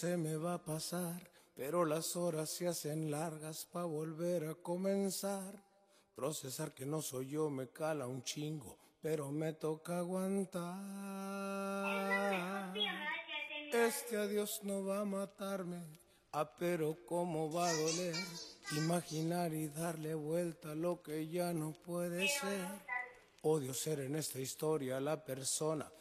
Se me va a pasar, pero las horas se hacen largas pa' volver a comenzar. Procesar que no soy yo me cala un chingo, pero me toca aguantar. Este adiós no va a matarme, pero cómo va a doler. Imaginar y darle vuelta a lo que ya no puede ser. Odio ser en esta historia la persona